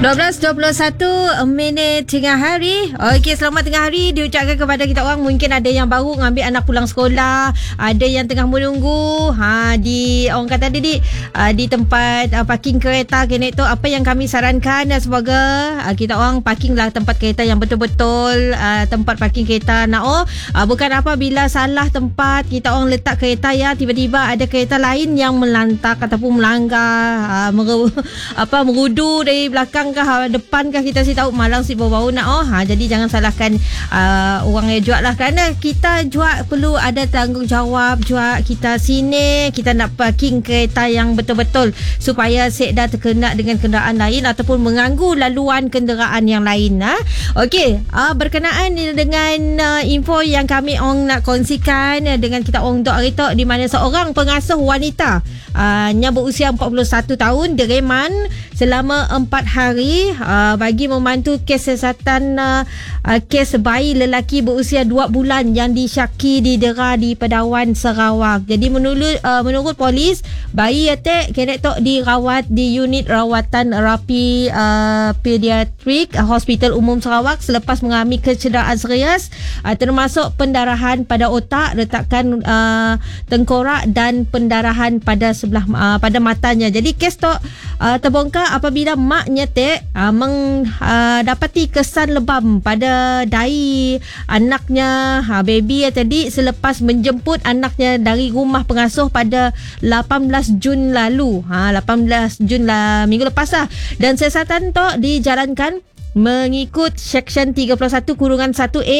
12.21 tengah hari. Okey, selamat tengah hari diucapkan kepada kita orang. Mungkin ada yang baru mengambil anak pulang sekolah, ada yang tengah menunggu di orang kata di tempat parking kereta kenek tu. Apa yang kami sarankan dan semoga kita orang parkinglah tempat kereta yang betul-betul tempat parking kereta bukan apabila salah tempat kita orang letak kereta tiba-tiba ada kereta lain yang melantak ataupun melanggar merudu dari belakang depan kita tahu malang si bau-bau jadi jangan salahkan orang yang jual lah, kerana kita jual perlu ada tanggungjawab jual kita sini, kita nak parking kereta yang betul-betul supaya sekda terkena dengan kenderaan lain ataupun mengganggu laluan kenderaan yang lain. Okey, berkenaan dengan info yang kami orang nak kongsikan dengan kita orang untuk hari tu, di mana seorang pengasuh wanita yang berusia 41 tahun direman selama 4 hari bagi membantu kes siasatan kes bayi lelaki berusia 2 bulan yang disyaki didera di Pedawan, Sarawak. Jadi menurut polis, bayi kena dirawat di unit rawatan rapi pediatrik Hospital Umum Sarawak selepas mengalami kecederaan serius termasuk pendarahan pada otak, retakan tengkorak dan pendarahan pada sebelah pada matanya. Jadi kes tu terbongkar apabila maknya mendapati kesan lebam pada dahi anaknya, baby tadi, selepas menjemput anaknya dari rumah pengasuh pada 18 Jun lalu. 18 Jun minggu lepas dan siasatan tu dijalankan mengikut Seksyen 31-1A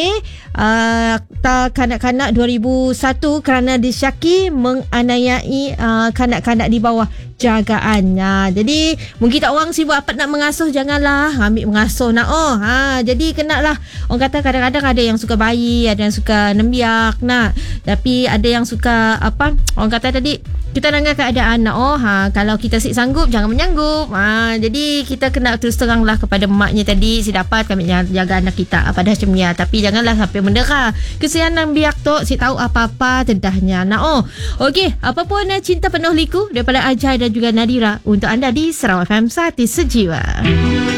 Akta Kanak-Kanak 2001 kerana disyaki menganiayai kanak-kanak di bawah jagaan. Jadi mungkin tak orang sibuk apa nak mengasuh, janganlah ambil mengasuh jadi kenalah, orang kata kadang-kadang ada yang suka bayi, ada yang suka nembiak tapi ada yang suka orang kata tadi, kita dengar keadaan kalau kita sanggup jangan menyanggup. Jadi kita kena terus teranglah kepada maknya tadi, si dapat kami jaga anak kita pada macamnya, tapi janganlah sampai mendera. Kesianan biak tu si tahu apa-apa tedahnya. Okey, apapun cinta penuh liku daripada Ajai dan juga Nadira untuk anda di Sarawak FM Sati Sejiwa.